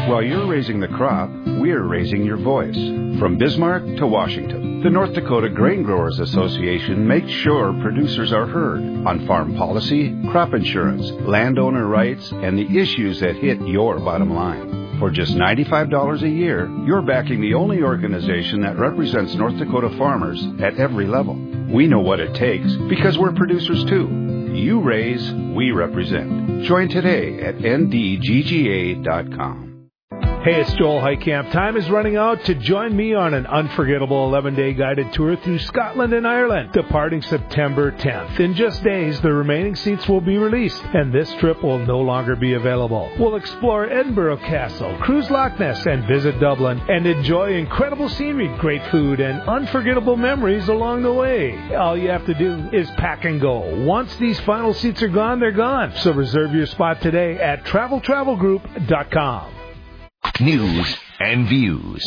While you're raising the crop, we're raising your voice. From Bismarck to Washington, the North Dakota Grain Growers Association makes sure producers are heard on farm policy, crop insurance, landowner rights, and the issues that hit your bottom line. For just $95 a year, you're backing the only organization that represents North Dakota farmers at every level. We know what it takes because we're producers too. You raise, we represent. Join today at ndgga.com. Hey, it's Joel Heitkamp. Time is running out to join me on an unforgettable 11-day guided tour through Scotland and Ireland, departing September 10th. In just days, the remaining seats will be released, and this trip will no longer be available. We'll explore Edinburgh Castle, cruise Loch Ness, and visit Dublin, and enjoy incredible scenery, great food, and unforgettable memories along the way. All you have to do is pack and go. Once these final seats are gone, they're gone. So reserve your spot today at travelgroup.com. News and views.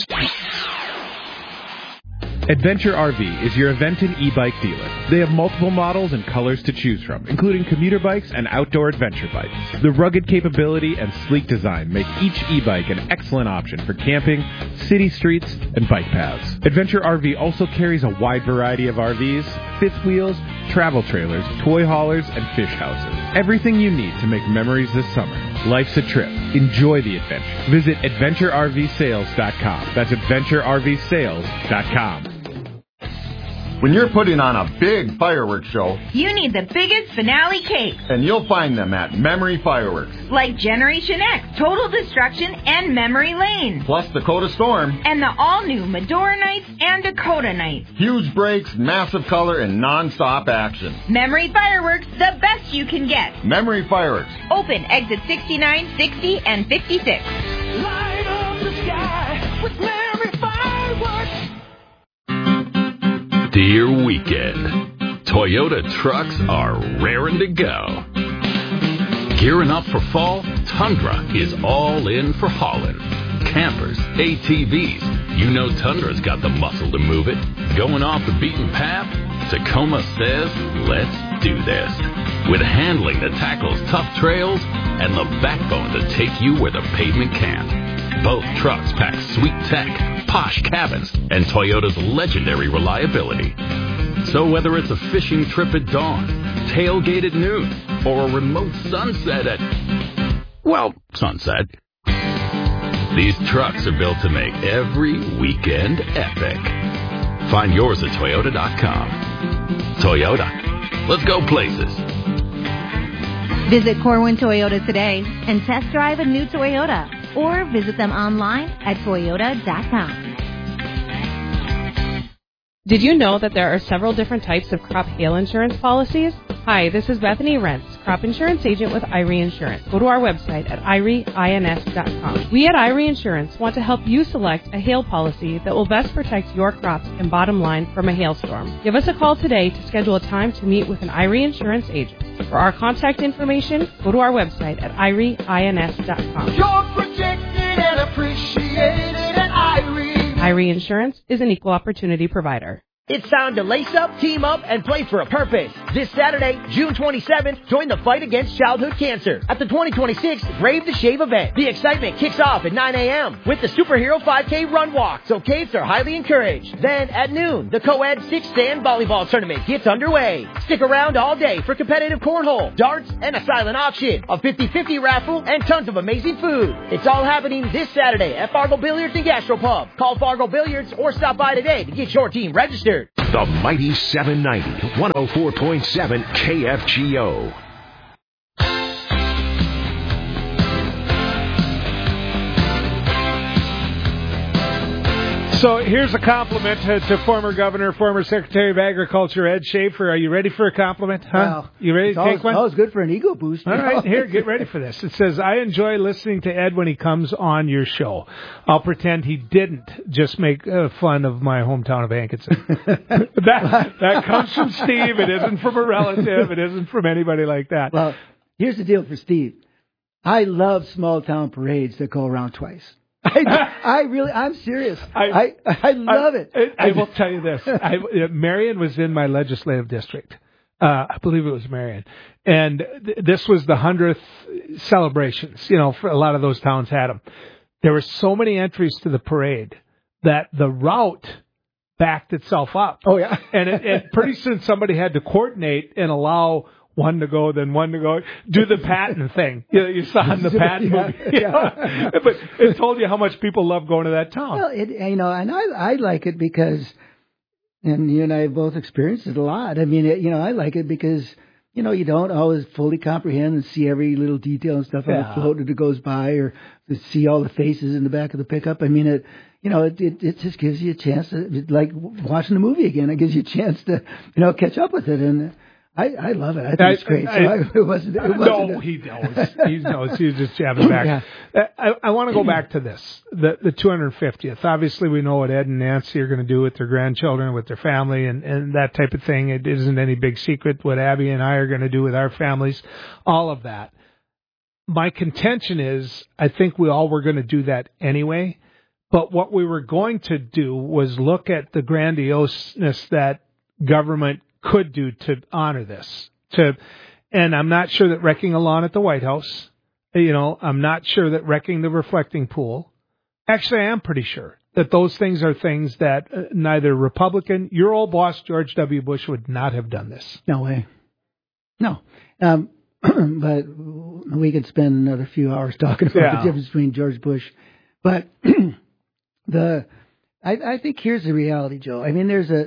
Adventure RV is your event and e-bike dealer. They have multiple models and colors to choose from, including commuter bikes and outdoor adventure bikes. The rugged capability and sleek design make each e-bike an excellent option for camping, city streets, and bike paths. Adventure RV also carries a wide variety of RVs, fifth wheels, travel trailers, toy haulers, and fish houses. Everything you need to make memories this summer. Life's a trip. Enjoy the adventure. Visit AdventureRVSales.com. That's AdventureRVSales.com. When you're putting on a big fireworks show, you need the biggest finale cake. And you'll find them at Memory Fireworks. Like Generation X, Total Destruction, and Memory Lane. Plus Dakota Storm. And the all-new Medora Nights and Dakota Nights. Huge breaks, massive color, and non-stop action. Memory Fireworks, the best you can get. Memory Fireworks. Open exit 69, 60, and 56. Light up the sky with Memory Fireworks. Dear weekend, Toyota trucks are raring to go. Gearing up for fall, Tundra is all in for hauling. Campers, ATVs, you know Tundra's got the muscle to move it. Going off the beaten path, Tacoma says, let's do this. With handling that tackles tough trails and the backbone to take you where the pavement can't. Both trucks pack sweet tech, posh cabins, and Toyota's legendary reliability. So whether it's a fishing trip at dawn, tailgate at noon, or a remote sunset at, well, sunset, these trucks are built to make every weekend epic. Find yours at Toyota.com. Toyota. Let's go places. Visit Corwin Toyota today and test drive a new Toyota. Or visit them online at Toyota.com. Did you know that there are several different types of crop hail insurance policies? Hi, this is Bethany Rentz, crop insurance agent with Irie Insurance. Go to our website at irieins.com. We at Irie Insurance want to help you select a hail policy that will best protect your crops and bottom line from a hailstorm. Give us a call today to schedule a time to meet with an Irie Insurance agent. For our contact information, go to our website at irieins.com. You're protected and appreciated at Irie. Irie Insurance is an equal opportunity provider. It's time to lace up, team up, and play for a purpose. This Saturday, June 27th, join the fight against childhood cancer at the 2026 Brave the Shave event. The excitement kicks off at 9 a.m. with the Superhero 5K Run Walk, so kids are highly encouraged. Then at noon, the co-ed six-stand volleyball tournament gets underway. Stick around all day for competitive cornhole, darts, and a silent auction, a 50-50 raffle, and tons of amazing food. It's all happening this Saturday at Fargo Billiards and Gastropub. Call Fargo Billiards or stop by today to get your team registered. The Mighty 790, 104.7 KFGO. So here's a compliment to former governor, former Secretary of Agriculture, Ed Schaefer. Are you ready for a compliment? Huh? Wow. You ready to take one? That was good for an ego boost. All right, here, get ready for this. It says, I enjoy listening to Ed when he comes on your show. I'll pretend he didn't just make fun of my hometown of Hankinson. that comes from Steve. It isn't from a relative. It isn't from anybody like that. Well, here's the deal for Steve. I love small town parades that go around twice. I'm serious. I love it. I will tell you this. Marion was in my legislative district. I believe it was Marion. And this was the 100th celebrations. You know, for a lot of those towns had them. there were so many entries to the parade that the route backed itself up. Oh, yeah. and pretty soon somebody had to coordinate and allow one to go, then one to go, do the Patton thing. You saw in the Patton movie. Yeah. But it told you how much people love going to that town. Well, and I like it because, and you and I have both experienced it a lot. I mean, I like it because, you don't always fully comprehend and see every little detail and stuff on the float as it goes by, or to see all the faces in the back of the pickup. I mean, it just gives you a chance to, like watching the movie again. It gives you a chance to, catch up with it. And I love it. I think it's great. It wasn't. No, he knows. He knows. He's just jabbing back. Yeah. I want to go back to this, the 250th. Obviously, we know what Ed and Nancy are going to do with their grandchildren, with their family, and that type of thing. It isn't any big secret what Abby and I are going to do with our families, all of that. My contention is, I think we all were going to do that anyway, but what we were going to do was look at the grandioseness that government could do to honor this. And I'm not sure that wrecking a lawn at the White House, I'm not sure that wrecking the reflecting pool. Actually, I am pretty sure that those things are things that neither Republican, your old boss, George W. Bush, would not have done this. No way. No. But we could spend another few hours talking about the difference between George Bush. But I think here's the reality, Joe. I mean,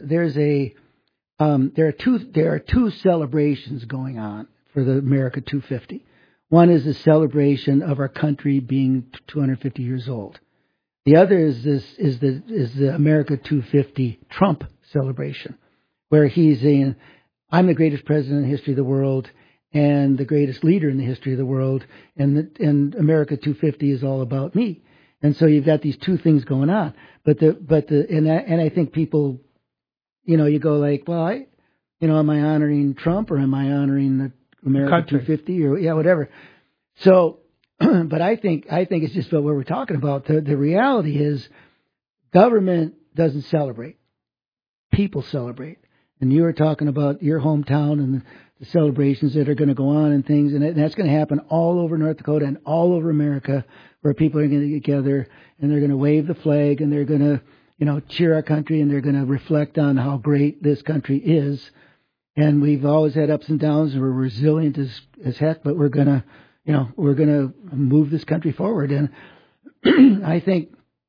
there are two celebrations going on for the America 250. One is the celebration of our country being 250 years old. The other is the America 250 Trump celebration, where he's saying, "I'm the greatest president in the history of the world and the greatest leader in the history of the world, and America 250 is all about me." And so you've got these two things going on. And I think people, you go like, well, am I honoring Trump or am I honoring the America 250 or whatever? So, but I think it's just about what we're talking about. The reality is, government doesn't celebrate; people celebrate. And you were talking about your hometown and the celebrations that are going to go on and things, and that's going to happen all over North Dakota and all over America, where people are going to get together and they're going to wave the flag and they're going to cheer our country, and they're going to reflect on how great this country is. And we've always had ups and downs, and we're resilient as heck, but we're going to move this country forward. And I think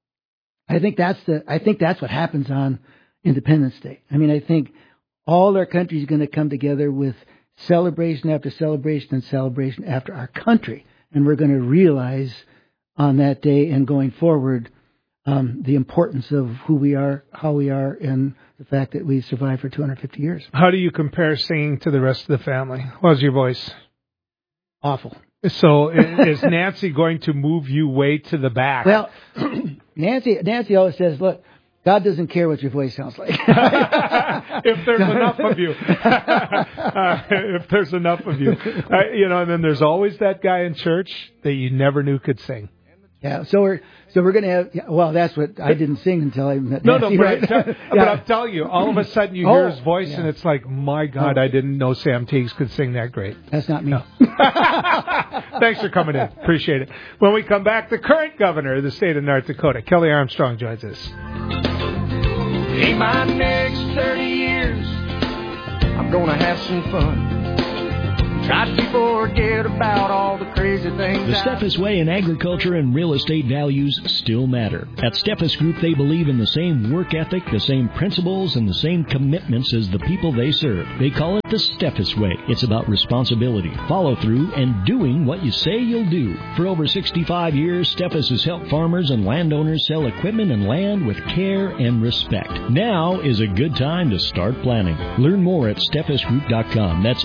that's what happens on Independence Day. I mean, I think all our country is going to come together with celebration after celebration and celebration after our country. And we're going to realize on that day and going forward the importance of who we are, how we are, and the fact that we survived for 250 years. How do you compare singing to the rest of the family? How's your voice? Awful. So is Nancy going to move you way to the back? Well, Nancy always says, look, God doesn't care what your voice sounds like. If there's enough of you. If there's enough of you. And then there's always that guy in church that you never knew could sing. Yeah, so we're going to have, well, that's what I didn't sing until I met Nancy. But I'm telling you, all of a sudden you hear his voice and it's like, my God, I didn't know Sam Teagues could sing that great. That's not me. No. Thanks for coming in. Appreciate it. When we come back, the current governor of the state of North Dakota, Kelly Armstrong, joins us. In my next 30 years, I'm going to have some fun. Try to forget about all the crazy things. The Steffes way in agriculture and real estate values still matter. At Steffes Group, they believe in the same work ethic, the same principles, and the same commitments as the people they serve. They call it the Steffes way. It's about responsibility, follow-through, and doing what you say you'll do. For over 65 years, Steffes has helped farmers and landowners sell equipment and land with care and respect. Now is a good time to start planning. Learn more at steffesgroup.com. That's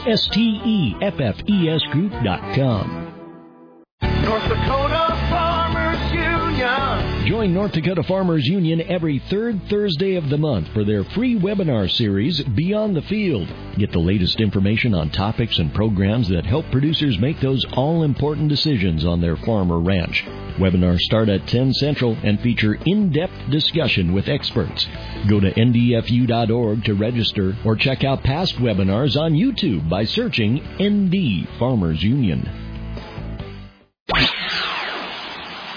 STEFFESgroup.com. North Dakota Farmers Union. Join North Dakota Farmers Union every third Thursday of the month for their free webinar series, Beyond the Field. Get the latest information on topics and programs that help producers make those all-important decisions on their farm or ranch. Webinars start at 10 Central and feature in-depth discussion with experts. Go to ndfu.org to register or check out past webinars on YouTube by searching ND Farmers Union.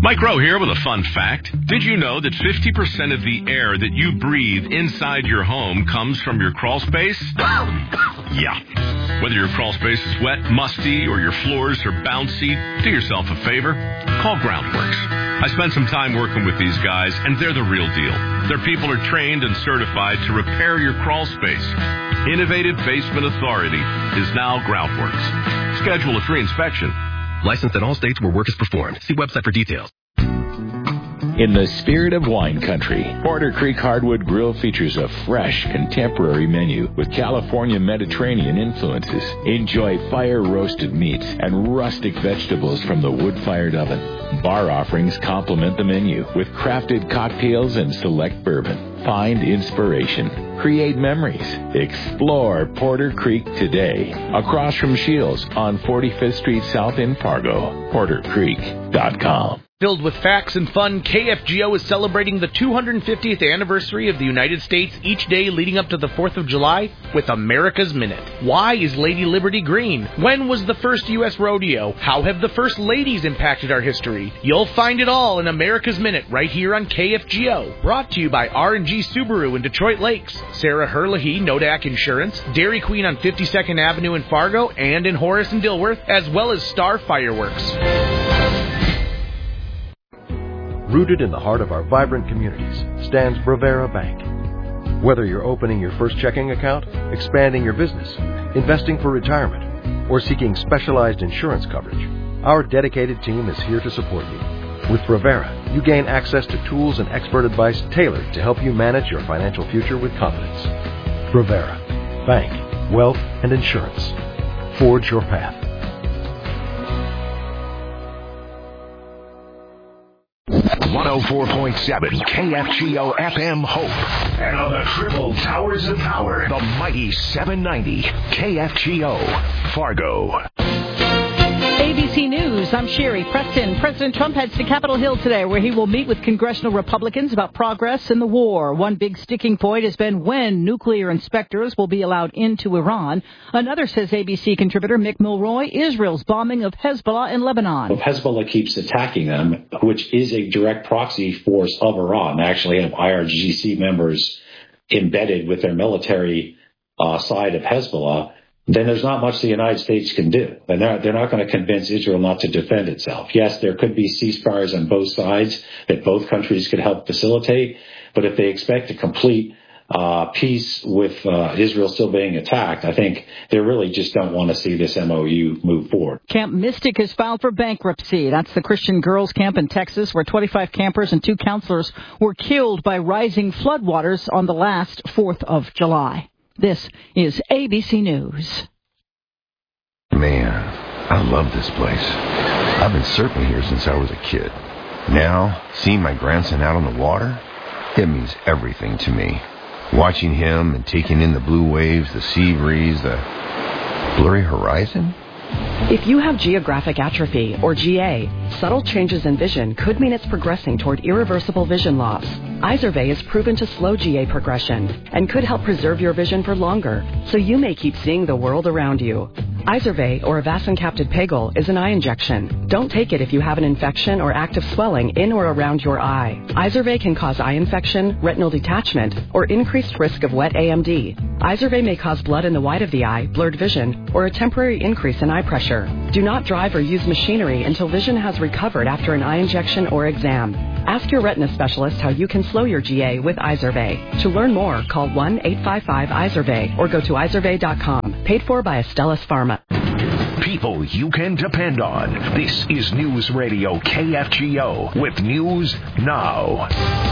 Mike Rowe here with a fun fact. Did you know that 50% of the air that you breathe inside your home comes from your crawl space? Yeah. Whether your crawl space is wet, musty, or your floors are bouncy, do yourself a favor. Call Groundworks. I spent some time working with these guys, and they're the real deal. Their people are trained and certified to repair your crawl space. Innovative Basement Authority is now Groundworks. Schedule a free inspection. Licensed in all states where work is performed. See website for details. In the spirit of wine country, Porter Creek Hardwood Grill features a fresh, contemporary menu with California Mediterranean influences. Enjoy fire-roasted meats and rustic vegetables from the wood-fired oven. Bar offerings complement the menu with crafted cocktails and select bourbon. Find inspiration. Create memories. Explore Porter Creek today. Across from Shields on 45th Street South in Fargo. PorterCreek.com. Filled with facts and fun, KFGO is celebrating the 250th anniversary of the United States each day leading up to the 4th of July with America's Minute. Why is Lady Liberty green? When was the first U.S. rodeo? How have the First Ladies impacted our history? You'll find it all in America's Minute right here on KFGO. Brought to you by R&G Subaru in Detroit Lakes, Sarah Herlihy, Nodak Insurance, Dairy Queen on 52nd Avenue in Fargo and in Horace and Dilworth, as well as Star Fireworks. Rooted in the heart of our vibrant communities stands Bravera Bank. Whether you're opening your first checking account, expanding your business, investing for retirement, or seeking specialized insurance coverage, our dedicated team is here to support you. With Bravera, you gain access to tools and expert advice tailored to help you manage your financial future with confidence. Bravera. Bank, wealth, and insurance. Forge your path. 104.7 KFGO FM Hope. And on the triple towers of power, the mighty 790 KFGO Fargo. ABC News, I'm Sherry Preston. President Trump heads to Capitol Hill today, where he will meet with congressional Republicans about progress in the war. One big sticking point has been when nuclear inspectors will be allowed into Iran. Another, says ABC contributor Mick Milroy, Israel's bombing of Hezbollah in Lebanon. If Hezbollah keeps attacking them, which is a direct proxy force of Iran, they actually have IRGC members embedded with their military side of Hezbollah, then there's not much the United States can do. And they're not going to convince Israel not to defend itself. Yes, there could be ceasefires on both sides that both countries could help facilitate, but if they expect a complete peace with Israel still being attacked, I think they really just don't want to see this MOU move forward. Camp Mystic has filed for bankruptcy. That's the Christian girls' camp in Texas, where 25 campers and 2 counselors were killed by rising floodwaters on the last 4th of July. This is ABC News. Man, I love this place. I've been surfing here since I was a kid. Now, seeing my grandson out on the water, it means everything to me. Watching him and taking in the blue waves, the sea breeze, the blurry horizon. If you have geographic atrophy, or GA, subtle changes in vision could mean it's progressing toward irreversible vision loss. Izervay is proven to slow GA progression and could help preserve your vision for longer, so you may keep seeing the world around you. Izervay, or avacincaptad pegol, is an eye injection. Don't take it if you have an infection or active swelling in or around your eye. Izervay can cause eye infection, retinal detachment, or increased risk of wet AMD. Izervay may cause blood in the white of the eye, blurred vision, or a temporary increase in eye pressure. Do not drive or use machinery until vision has recovered after an eye injection or exam. Ask your retina specialist how you can slow your GA with Izervay. To learn more, call 1-855-IZERVAY or go to izervay.com. Paid for by Astellas Pharma. People you can depend on. This is News Radio KFGO with News Now.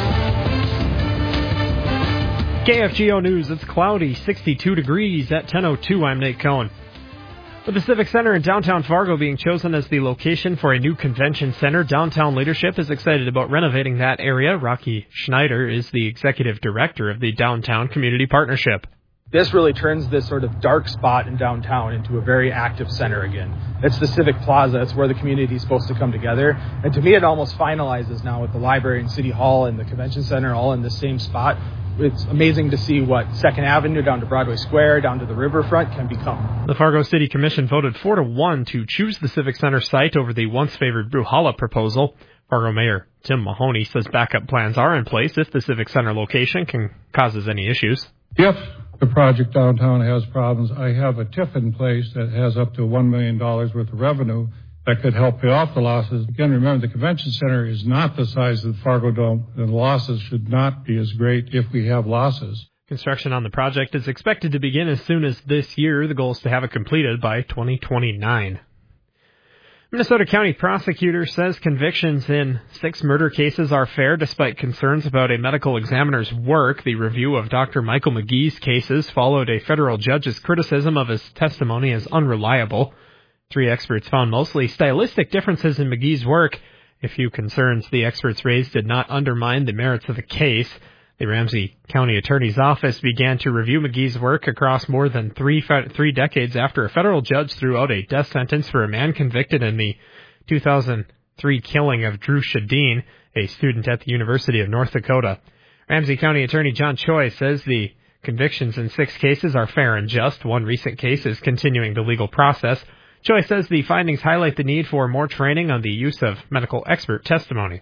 KFGO News, it's cloudy, 62 degrees at 10:02. I'm Nate Cohen. With the Civic Center in downtown Fargo being chosen as the location for a new convention center, downtown leadership is excited about renovating that area. Rocky Schneider is the executive director of the Downtown Community Partnership. This really turns this sort of dark spot in downtown into a very active center again. It's the Civic Plaza. It's where the community is supposed to come together. And to me, it almost finalizes now with the library and City Hall and the convention center all in the same spot. It's amazing to see what 2nd Avenue down to Broadway Square, down to the riverfront can become. The Fargo City Commission voted 4-1 to choose the Civic Center site over the once-favored Bruhala proposal. Fargo Mayor Tim Mahoney says backup plans are in place if the Civic Center location causes any issues. If the project downtown has problems, I have a TIF in place that has up to $1 million worth of revenue that could help pay off the losses. Again, remember, the convention center is not the size of the Fargo Dome, and the losses should not be as great if we have losses. Construction on the project is expected to begin as soon as this year. The goal is to have it completed by 2029. Minnesota County prosecutor says convictions in 6 murder cases are fair despite concerns about a medical examiner's work. The review of Dr. Michael McGee's cases followed a federal judge's criticism of his testimony as unreliable. 3 experts found mostly stylistic differences in McGee's work. A few concerns the experts raised did not undermine the merits of the case. The Ramsey County Attorney's Office began to review McGee's work across more than three decades after a federal judge threw out a death sentence for a man convicted in the 2003 killing of Drew Shadeen, a student at the University of North Dakota. Ramsey County Attorney John Choi says the convictions in 6 cases are fair and just. One recent case is continuing the legal process. Choi says the findings highlight the need for more training on the use of medical expert testimony.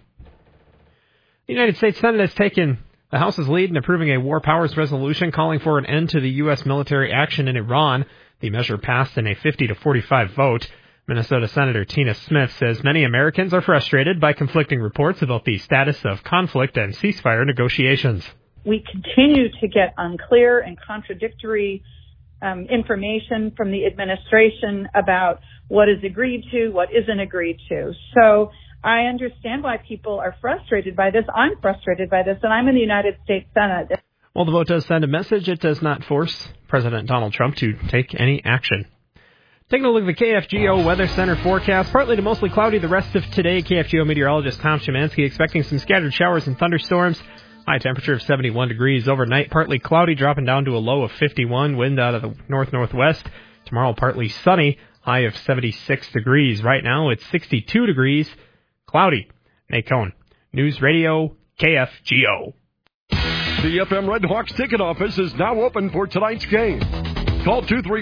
The United States Senate has taken the House's lead in approving a war powers resolution calling for an end to the U.S. military action in Iran. The measure passed in a 50-45 vote. Minnesota Senator Tina Smith says many Americans are frustrated by conflicting reports about the status of conflict and ceasefire negotiations. We continue to get unclear and contradictory information from the administration about what is agreed to, what isn't agreed to. So I understand why people are frustrated by this. I'm frustrated by this, and I'm in the United States Senate. While the vote does send a message, it does not force President Donald Trump to take any action. Taking a look at the KFGO Weather Center forecast, partly to mostly cloudy the rest of today. KFGO meteorologist Tom Szymanski expecting some scattered showers and thunderstorms. High temperature of 71 degrees overnight, partly cloudy, dropping down to a low of 51, wind out of the north-northwest. Tomorrow, partly sunny, high of 76 degrees. Right now, it's 62 degrees. Cloudy. Nate Cohn, News Radio, KFGO. The FM Red Hawks ticket office is now open for tonight's game. Call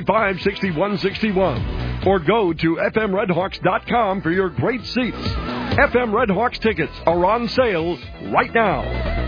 235-6161 or go to fmredhawks.com for your great seats. FM Red Hawks tickets are on sale right now.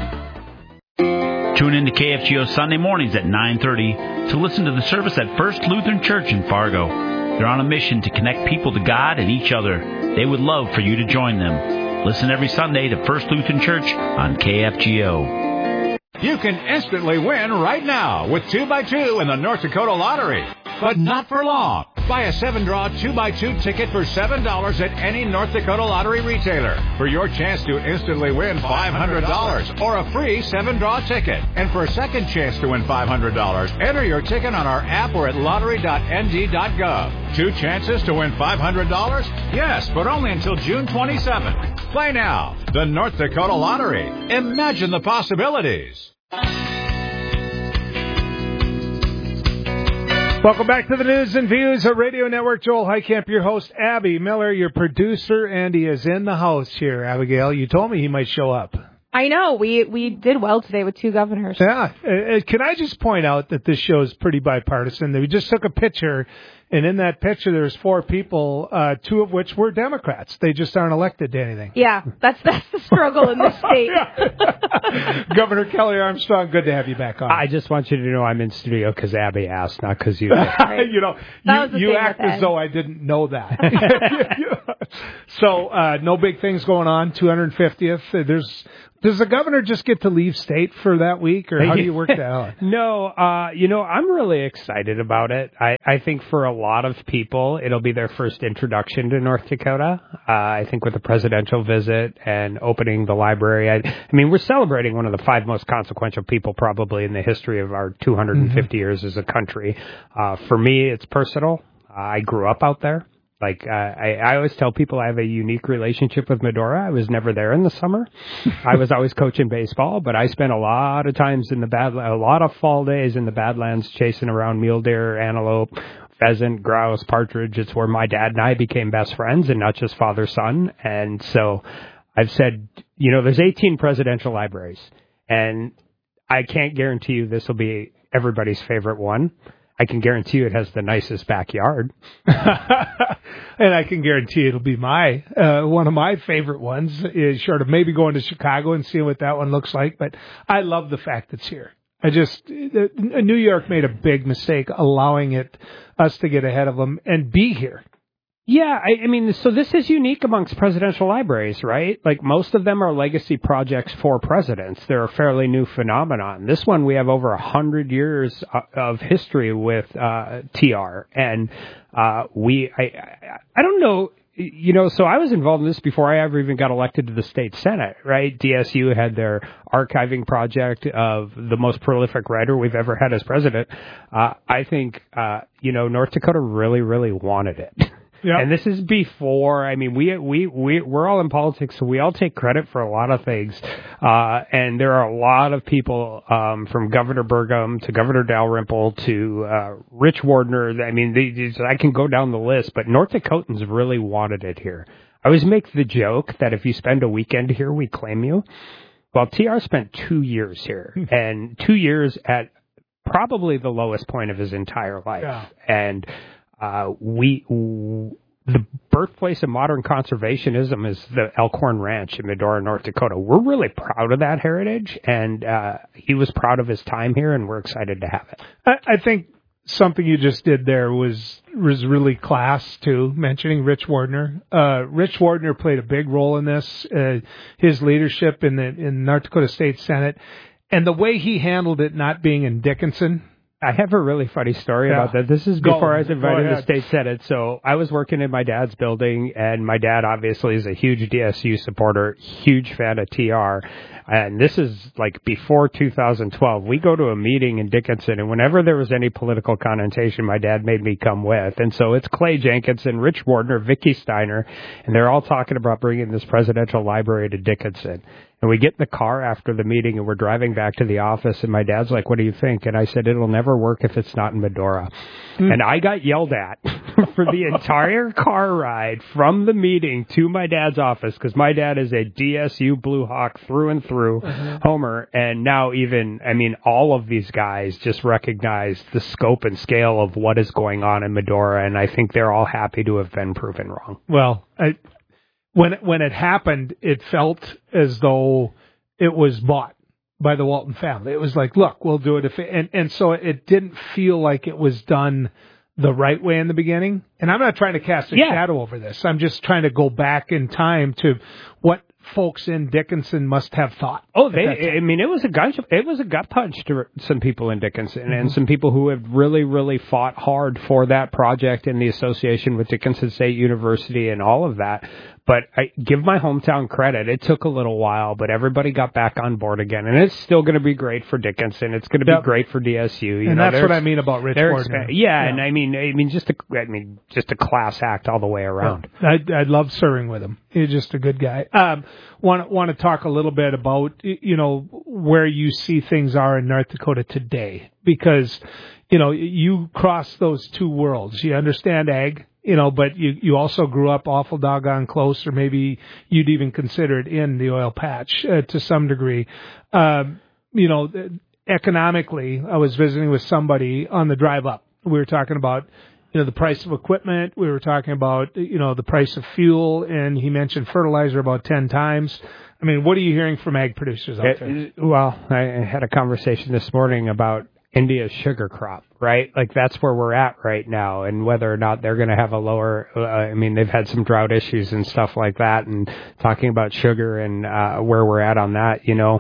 Tune in to KFGO Sunday mornings at 9:30 to listen to the service at First Lutheran Church in Fargo. They're on a mission to connect people to God and each other. They would love for you to join them. Listen every Sunday to First Lutheran Church on KFGO. You can instantly win right now with 2x2 in the North Dakota Lottery. But not for long. Buy a 7-draw 2x2 ticket for $7 at any North Dakota Lottery retailer for your chance to instantly win $500 or a free 7-draw ticket. And for a second chance to win $500, enter your ticket on our app or at lottery.nd.gov. 2 chances to win $500? Yes, but only until June 27th. Play now. The North Dakota Lottery. Imagine the possibilities. Welcome back to the News and Views of Radio Network. Joel Heitkamp, your host. Abby Miller, your producer, and he is in the house here. Abigail, you told me he might show up. I know. We did well today with 2 governors. Yeah. Can I just point out that this show is pretty bipartisan? We just took a picture, and in that picture there's 4 people, 2 of which were Democrats. They just aren't elected to anything. Yeah, that's the struggle in this state. Governor Kelly Armstrong, good to have you back on. I just want you to know I'm in studio because Abby asked, not because you. Right. You act as though I didn't know that. So, no big things going on. 250th. Does the governor just get to leave state for that week, or how do you work that out? No, I'm really excited about it. I think for a lot of people, it'll be their first introduction to North Dakota. I think with the presidential visit and opening the library, I mean, we're celebrating one of the 5 most consequential people probably in the history of our 250 years as a country. For me, it's personal. I grew up out there. Like, I always tell people I have a unique relationship with Medora. I was never there in the summer. I was always coaching baseball, but I spent a lot of times in a lot of fall days in the Badlands chasing around mule deer, antelope, pheasant, grouse, partridge. It's where my dad and I became best friends and not just father-son. And so I've said, there's 18 presidential libraries, and I can't guarantee you this will be everybody's favorite one. I can guarantee you it has the nicest backyard. And I can guarantee it'll be one of my favorite ones, is short of maybe going to Chicago and seeing what that one looks like. But I love the fact it's here. New York made a big mistake allowing us to get ahead of them and be here. Yeah, I mean, so this is unique amongst presidential libraries, right? Like, most of them are legacy projects for presidents. They're a fairly new phenomenon. This one, we have over 100 years of history with TR, and I don't know. So I was involved in this before I ever even got elected to the state senate, right? DSU had their archiving project of the most prolific writer we've ever had as president. I think, North Dakota really, really wanted it. Yep. And this is before, I mean, we're all in politics, so we all take credit for a lot of things. And there are a lot of people, from Governor Burgum to Governor Dalrymple to, Rich Wardner. I mean, I can go down the list, but North Dakotans really wanted it here. I always make the joke that if you spend a weekend here, we claim you. Well, TR spent 2 years here, and 2 years at probably the lowest point of his entire life. Yeah. And, the birthplace of modern conservationism is the Elkhorn Ranch in Medora, North Dakota. We're really proud of that heritage, and he was proud of his time here, and we're excited to have it. I think something you just did there was really class, too, mentioning Rich Wardner. Rich Wardner played a big role in this, his leadership in North Dakota State Senate, and the way he handled it not being in Dickinson. I have a really funny story about that. This is before I was invited to the state senate. So I was working in my dad's building, and my dad obviously is a huge DSU supporter, huge fan of TR. And this is like before 2012. We go to a meeting in Dickinson, and whenever there was any political connotation, my dad made me come with. And so it's Clay Jenkinson, Rich Wardner, Vicky Steiner, and they're all talking about bringing this presidential library to Dickinson. And we get in the car after the meeting, and we're driving back to the office, and my dad's like, "What do you think?" And I said, "It'll never work if it's not in Medora." And I got yelled at for the entire car ride from the meeting to my dad's office, because my dad is a DSU Blue Hawk through and through, Homer. And now all of these guys just recognize the scope and scale of what is going on in Medora, and I think they're all happy to have been proven wrong. Well, When it happened, it felt as though it was bought by the Walton family. It was like, look, we'll do it. And so it didn't feel like it was done the right way in the beginning. And I'm not trying to cast a shadow over this. I'm just trying to go back in time to what folks in Dickinson must have thought. Oh, it was a gut punch to some people in Dickinson, and some people who have really, really fought hard for that project and the association with Dickinson State University and all of that. But I give my hometown credit. It took a little while, but everybody got back on board again, and it's still going to be great for Dickinson. It's going to be great for DSU. That's what I mean about Rich Wardner. And I mean, just a class act all the way around. I'd love serving with him. He's just a good guy. Want to talk a little bit about where you see things are in North Dakota today, because you cross those two worlds. You understand ag. But you also grew up awful doggone close, or maybe you'd even consider it in the oil patch to some degree. Economically, I was visiting with somebody on the drive up. We were talking about, the price of equipment. We were talking about, the price of fuel, and he mentioned fertilizer about 10 times. I mean, what are you hearing from ag producers out there? Well, I had a conversation this morning about India's sugar crop, right? Like, that's where we're at right now, and whether or not they're going to have a lower, they've had some drought issues and stuff like that, and talking about sugar and where we're at on that,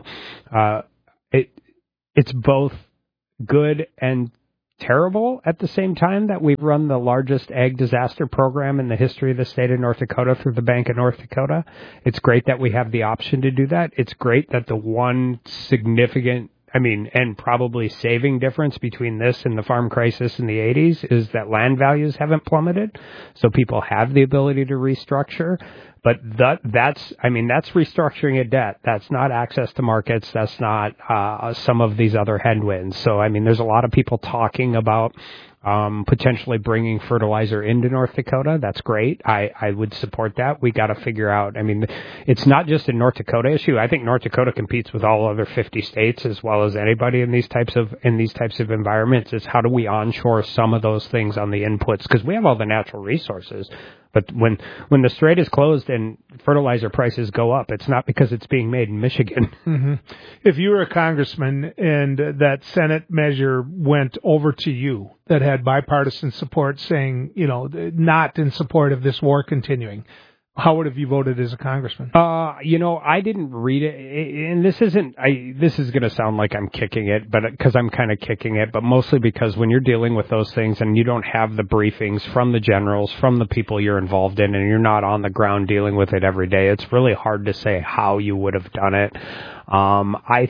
it's both good and terrible at the same time that we've run the largest ag disaster program in the history of the state of North Dakota through the Bank of North Dakota. It's great that we have the option to do that. It's great that the one significant and probably saving difference between this and the farm crisis in the 80s is that land values haven't plummeted, so people have the ability to restructure. But that's restructuring a debt. That's not access to markets. That's not some of these other headwinds. So, there's a lot of people talking about potentially bringing fertilizer into North Dakota. That's great. I would support that. We got to figure out, I mean, it's not just a North Dakota issue. I think North Dakota competes with all other 50 states as well as anybody in these types of environments. Is how do we onshore some of those things on the inputs? Because we have all the natural resources. But when the strait is closed and fertilizer prices go up, it's not because it's being made in Michigan. Mm-hmm. If you were a congressman and that Senate measure went over to you that had bipartisan support saying, not in support of this war continuing, how would have you voted as a congressman? I didn't read it, and this is going to sound like I'm kicking it, but because I'm kind of kicking it, but mostly because when you're dealing with those things and you don't have the briefings from the generals, from the people you're involved in, and you're not on the ground dealing with it every day, it's really hard to say how you would have done it. I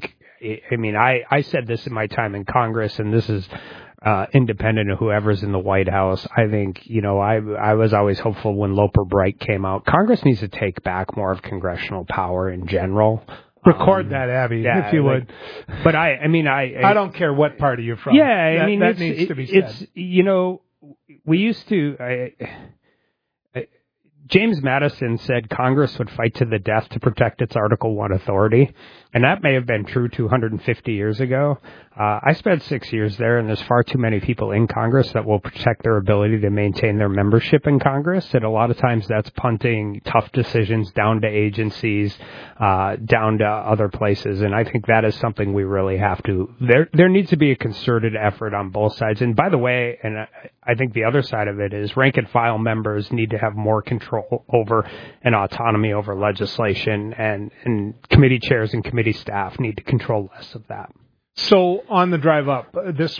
said this in my time in Congress, and this is independent of whoever's in the White House. I think, I was always hopeful when Loper Bright came out. Congress needs to take back more of congressional power in general. Record that, Abby, if you would. But I don't care what party you're from. Yeah, that needs to be said. We used to. James Madison said Congress would fight to the death to protect its Article I authority, and that may have been true 250 years ago. I spent 6 years there, and there's far too many people in Congress that will protect their ability to maintain their membership in Congress, and a lot of times that's punting tough decisions down to agencies, down to other places, and I think that is something we really have to. There needs to be a concerted effort on both sides, and by the way, and I think the other side of it is rank and file members need to have more control over and autonomy over legislation, and committee chairs and committee staff need to control less of that. So on the drive up,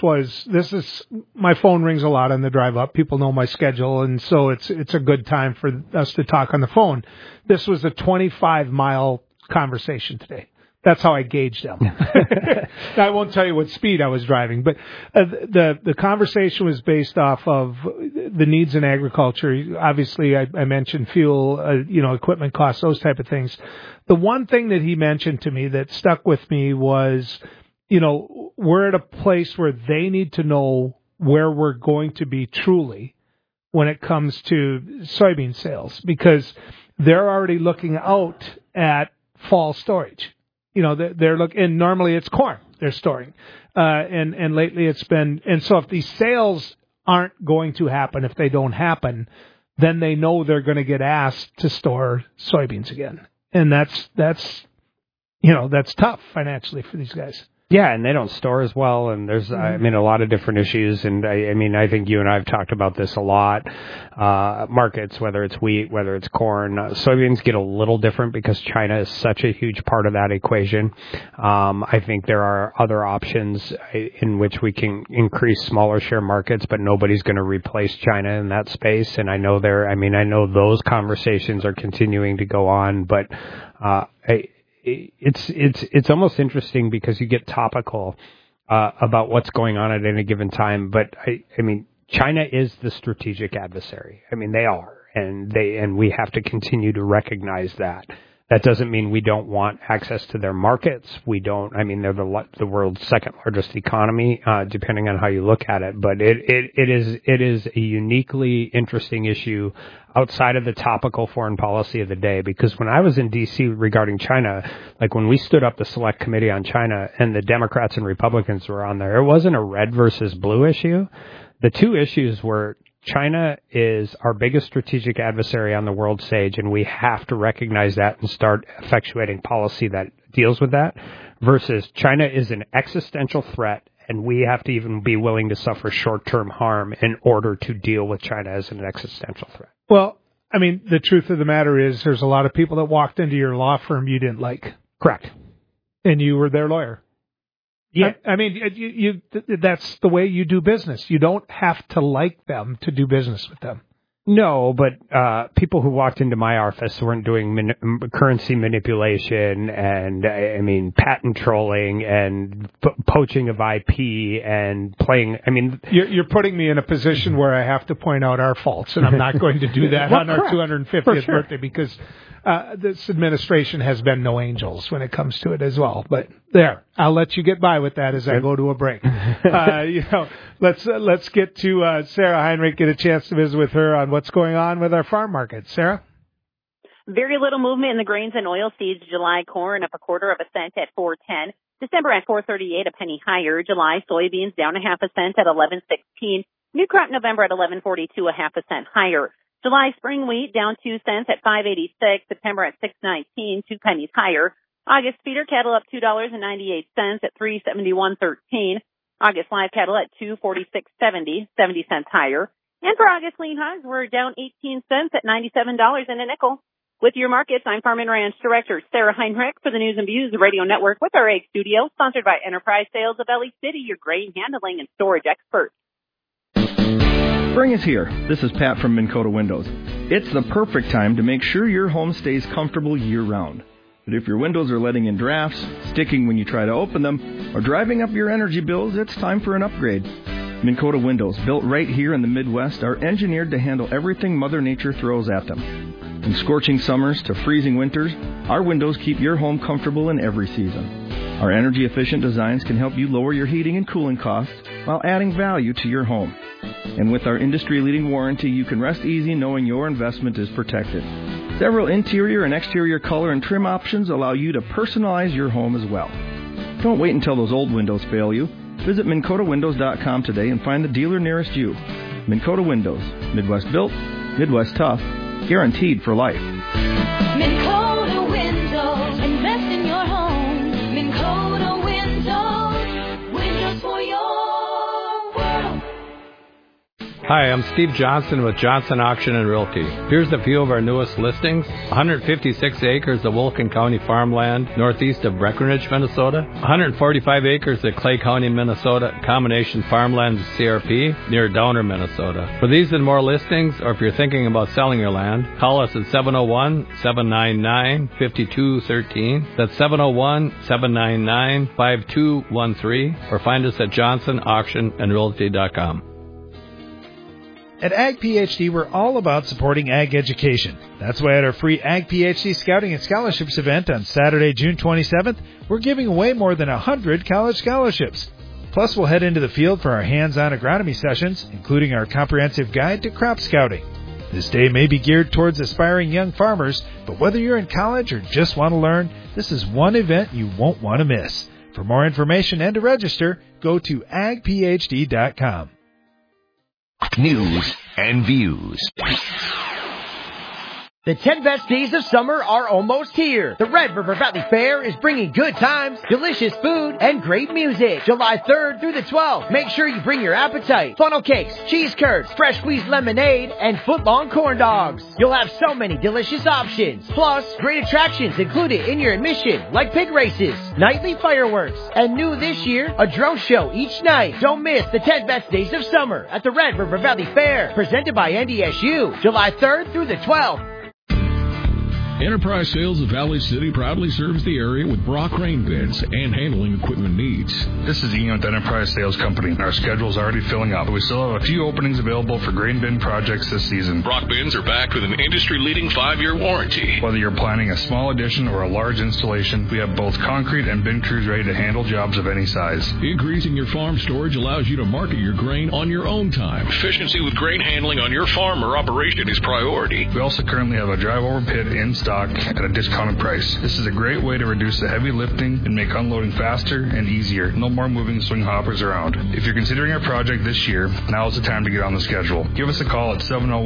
my phone rings a lot on the drive up. People know my schedule, and so it's a good time for us to talk on the phone. This was a 25-mile conversation today. That's how I gauged them. I won't tell you what speed I was driving, but the conversation was based off of the needs in agriculture. Obviously, I mentioned fuel, equipment costs, those type of things. The one thing that he mentioned to me that stuck with me was, we're at a place where they need to know where we're going to be truly when it comes to soybean sales, because they're already looking out at fall storage. They're looking, and normally it's corn they're storing. And lately it's been, and so if these sales aren't going to happen, if they don't happen, then they know they're going to get asked to store soybeans again. And that's tough financially for these guys. Yeah, and they don't store as well, and there's, a lot of different issues, and I think you and I have talked about this a lot. Markets, whether it's wheat, whether it's corn, soybeans get a little different because China is such a huge part of that equation. I think there are other options in which we can increase smaller share markets, but nobody's going to replace China in that space, and I know those conversations are continuing to go on, but it's almost interesting because you get topical about what's going on at any given time. But China is the strategic adversary. They are, and we have to continue to recognize that. That doesn't mean we don't want access to their markets. We don't. They're the world's second largest economy, depending on how you look at it. But it is a uniquely interesting issue outside of the topical foreign policy of the day. Because when I was in D.C. regarding China, like when we stood up the Select Committee on China and the Democrats and Republicans were on there, it wasn't a red versus blue issue. The two issues were China is our biggest strategic adversary on the world stage, and we have to recognize that and start effectuating policy that deals with that, versus China is an existential threat, and we have to even be willing to suffer short-term harm in order to deal with China as an existential threat. Well, the truth of the matter is there's a lot of people that walked into your law firm you didn't like. Correct. And you were their lawyer. Yeah. That's the way you do business. You don't have to like them to do business with them. No, but people who walked into my office weren't doing currency manipulation and, patent trolling and poaching of IP and playing. You're putting me in a position where I have to point out our faults, and I'm not going to do that on our 250th birthday because this administration has been no angels when it comes to it as well. But there, I'll let you get by with that as I go to a break. Let's get to Sarah Heinrich, get a chance to visit with her on what's going on with our farm market. Sarah? Very little movement in the grains and oilseeds. July corn up 1/4 cent at $4.10. December at $4.38, a penny higher. July soybeans down 1/2 cent at $11.16. New crop November at $11.42, 1/2 cent higher. July spring wheat down 2 cents at $5.86. September at $6.19, 2 pennies higher. August feeder cattle up $2.98 at $3.71.13. August live cattle at $2.46.70, 70 cents higher. And for August lean hogs, we're down 18 cents at $97.05. With your markets, I'm Farm and Ranch Director Sarah Heinrich for the News and Views Radio Network with our Ag Studio, sponsored by Enterprise Sales of Valley City, your grain handling and storage expert. Spring is here. This is Pat from Minn Kota Windows. It's the perfect time to make sure your home stays comfortable year-round. But if your windows are letting in drafts, sticking when you try to open them, or driving up your energy bills, it's time for an upgrade. Minn Kota Windows, built right here in the Midwest, are engineered to handle everything Mother Nature throws at them. From scorching summers to freezing winters, our windows keep your home comfortable in every season. Our energy-efficient designs can help you lower your heating and cooling costs while adding value to your home. And with our industry-leading warranty, you can rest easy knowing your investment is protected. Several interior and exterior color and trim options allow you to personalize your home as well. Don't wait until those old windows fail you. Visit MinnKotaWindows.com today and find the dealer nearest you. Minn Kota Windows, Midwest built, Midwest tough, guaranteed for life. Minn Kota Windows, invest in your home. Minn Kota Windows, windows for your world. Hi, I'm Steve Johnson with Johnson Auction and Realty. Here's a few of our newest listings. 156 acres of Wilkin County farmland northeast of Breckenridge, Minnesota. 145 acres of Clay County, Minnesota, combination farmland with CRP near Downer, Minnesota. For these and more listings, or if you're thinking about selling your land, call us at 701-799-5213. That's 701-799-5213, or find us at johnsonauctionandrealty.com. At Ag PhD, we're all about supporting ag education. That's why at our free Ag PhD Scouting and Scholarships event on Saturday, June 27th, we're giving away more than 100 college scholarships. Plus, we'll head into the field for our hands-on agronomy sessions, including our comprehensive guide to crop scouting. This day may be geared towards aspiring young farmers, but whether you're in college or just want to learn, this is one event you won't want to miss. For more information and to register, go to agphd.com. News and Views. The 10 best days of summer are almost here. The Red River Valley Fair is bringing good times, delicious food, and great music. July 3rd through the 12th. Make sure you bring your appetite. Funnel cakes, cheese curds, fresh squeezed lemonade, and foot-long corn dogs. You'll have so many delicious options. Plus, great attractions included in your admission, like pig races, nightly fireworks, and new this year, a drone show each night. Don't miss the 10 best days of summer at the Red River Valley Fair, presented by NDSU, July 3rd through the 12th. Enterprise Sales of Valley City proudly serves the area with Brock grain bins and handling equipment needs. This is Ian with Enterprise Sales Company. Our schedule is already filling up. We still have a few openings available for grain bin projects this season. Brock bins are backed with an industry-leading 5-year warranty. Whether you're planning a small addition or a large installation, we have both concrete and bin crews ready to handle jobs of any size. Increasing your farm storage allows you to market your grain on your own time. Efficiency with grain handling on your farm or operation is priority. We also currently have a drive-over pit in stock at a discounted price. This is a great way to reduce the heavy lifting and make unloading faster and easier. No more moving swing hoppers around. If you're considering a project this year, now is the time to get on the schedule. Give us a call at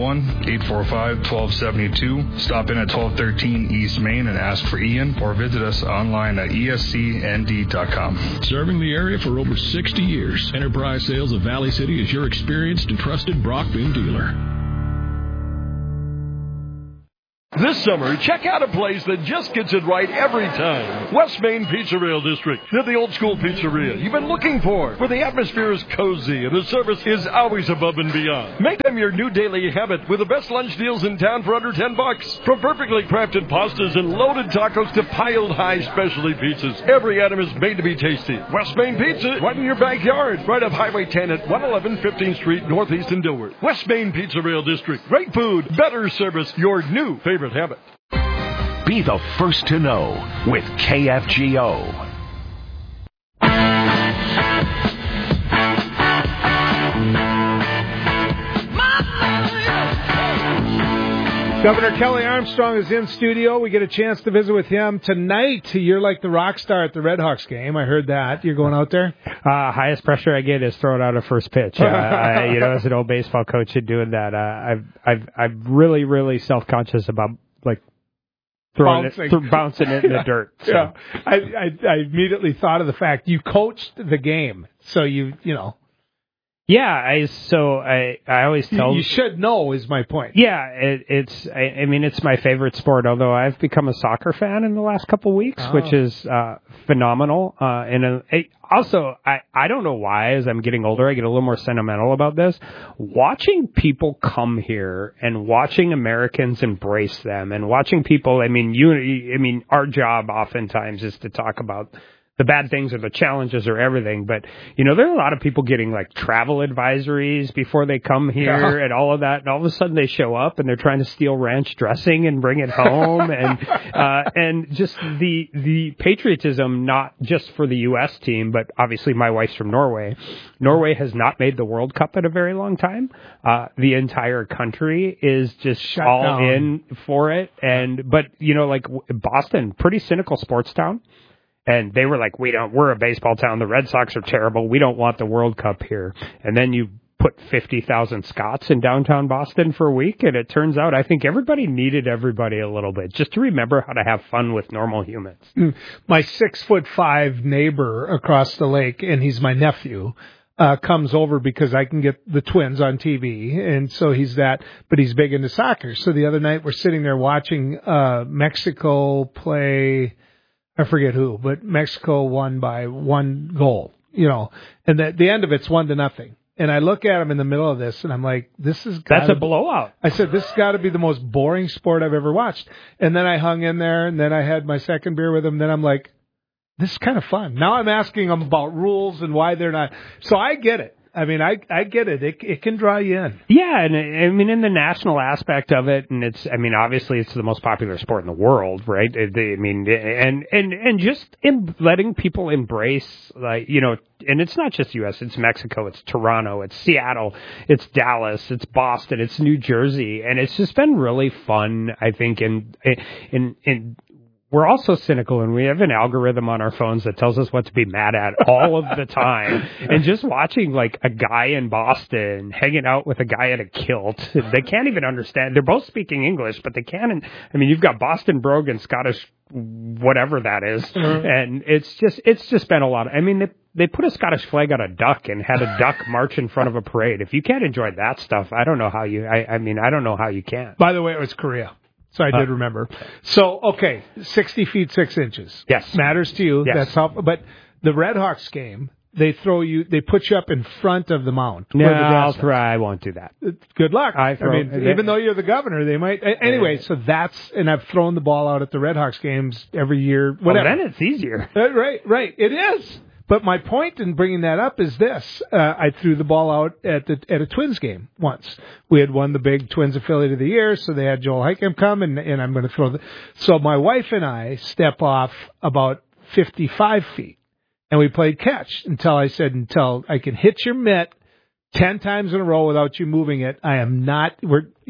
701-845-1272. Stop in at 1213 East Main and ask for Ian, or visit us online at escnd.com. Serving the area for over 60 years, Enterprise Sales of Valley City is your experienced and trusted Brock bin dealer. This summer, check out a place that just gets it right every time. West Main Pizzeria District. They're the old school pizzeria you've been looking for, where the atmosphere is cozy and the service is always above and beyond. Make them your new daily habit with the best lunch deals in town for under $10. From perfectly crafted pastas and loaded tacos to piled high specialty pizzas, every item is made to be tasty. West Main Pizza, right in your backyard, right off Highway 10 at 111 15th Street, Northeast in Dilworth. West Main Pizzeria District. Great food, better service, your new favorite habit. Be the first to know with KFGO. Governor Kelly Armstrong is in studio. We get a chance to visit with him tonight. You're like the rock star at the Red Hawks game. I heard that. You're going out there? Highest pressure I get is throwing out a first pitch. As an old baseball coach and doing that, I'm really self-conscious about like bouncing it in the dirt. So. Yeah. I immediately thought of the fact you coached the game, so you know. Yeah, I always tell you should know is my point. Yeah, it's my favorite sport. Although I've become a soccer fan in the last couple of weeks, which is phenomenal. Also, I don't know why. As I'm getting older, I get a little more sentimental about this. Watching people come here and watching Americans embrace them, and watching people. Our job oftentimes is to talk about the bad things or the challenges or everything. But, there are a lot of people getting like travel advisories before they come here and all of that. And all of a sudden they show up and they're trying to steal ranch dressing and bring it home. and just the patriotism, not just for the U.S. team, but obviously my wife's from Norway. Norway has not made the World Cup in a very long time. The entire country is just shut all down. in for it. But Boston, pretty cynical sports town. And they were like, we're a baseball town. The Red Sox are terrible. We don't want the World Cup here. And then you put 50,000 Scots in downtown Boston for a week. And it turns out I think everybody needed everybody a little bit just to remember how to have fun with normal humans. My 6'5" neighbor across the lake, and he's my nephew, comes over because I can get the Twins on TV. And so he's that, but he's big into soccer. So the other night we're sitting there watching Mexico play, I forget who, but Mexico won by 1 goal, and at the end of it's 1-0. And I look at him in the middle of this and I'm like, that's a blowout. I said, this has got to be the most boring sport I've ever watched. And then I hung in there and then I had my second beer with him. Then I'm like, this is kind of fun. Now I'm asking them about rules and why they're not. So I get it. I mean, I get it. It can draw you in. Yeah, and in the national aspect of it, and obviously it's the most popular sport in the world, right? And just letting people embrace, and it's not just U.S., it's Mexico, it's Toronto, it's Seattle, it's Dallas, it's Boston, it's New Jersey, and it's just been really fun, I think, in we're also cynical, and we have an algorithm on our phones that tells us what to be mad at all of the time. And just watching like a guy in Boston hanging out with a guy at a kilt, they can't even understand. They're both speaking English, but they can't. You've got Boston brogue and Scottish whatever that is, and it's just been a lot. They put a Scottish flag on a duck and had a duck march in front of a parade. If you can't enjoy that stuff, I don't know how you. I don't know how you can. By the way, it was Korea. So I did remember. So, okay, 60 feet, 6 inches. Yes. Matters to you. Yes. That's how, but the Red Hawks game, they put you up in front of the mound. No, I won't do that. Good luck. Even though you're the governor, they might. Anyway, so and I've thrown the ball out at the Red Hawks games every year. Whatever. Well, then it's easier. Right. It is. But my point in bringing that up is this. I threw the ball out at a Twins game once. We had won the big Twins Affiliate of the Year, so they had Joel Heichem come, and I'm going to throw So my wife and I step off about 55 feet, and we played catch until I can hit your mitt 10 times in a row without you moving it. I am not,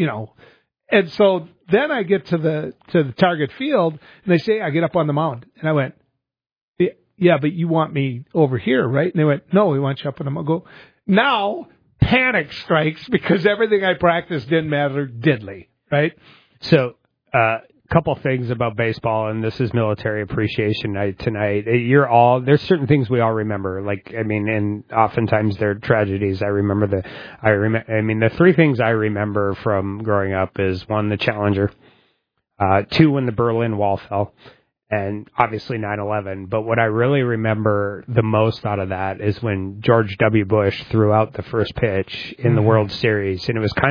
And so then I get to the target field, and they say, I get up on the mound. And I went, yeah, but you want me over here, right? And they went, no, we want you up on the mound. Go. Now, panic strikes because everything I practiced didn't matter diddly, right? So, couple things about baseball, and this is Military Appreciation Night tonight. There's certain things we all remember, and oftentimes they're tragedies. The 3 things I remember from growing up is 1, the Challenger, 2, when the Berlin Wall fell, and obviously 9/11. But what I really remember the most out of that is when George W. Bush threw out the first pitch in the World Series, and it was kind